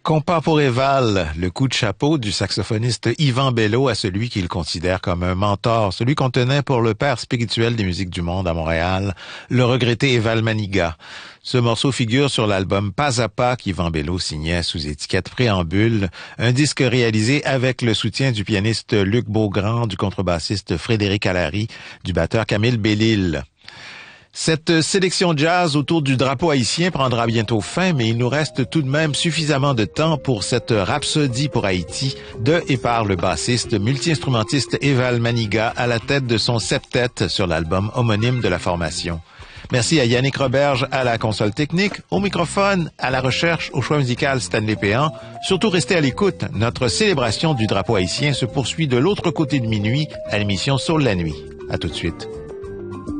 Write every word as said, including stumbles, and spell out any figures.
Compas pour Éval, le coup de chapeau du saxophoniste Yvan Bello à celui qu'il considère comme un mentor, celui qu'on tenait pour le père spirituel des musiques du monde à Montréal, le regretté Éval Manigat. Ce morceau figure sur l'album Pas à pas qu'Yvan Bello signait sous étiquette Préambule, un disque réalisé avec le soutien du pianiste Luc Beaugrand, du contrebassiste Frédéric Allary, du batteur Camille Bellil. Cette sélection jazz autour du drapeau haïtien prendra bientôt fin, mais il nous reste tout de même suffisamment de temps pour cette rhapsodie pour Haïti de et par le bassiste multi-instrumentiste Éval Manigat à la tête de son septet sur l'album homonyme de la formation. Merci à Yannick Roberge à la console technique, au microphone, à la recherche, au choix musical Stanley Péan. Surtout restez à l'écoute, notre célébration du drapeau haïtien se poursuit de l'autre côté de minuit à l'émission Soul la nuit. À tout de suite.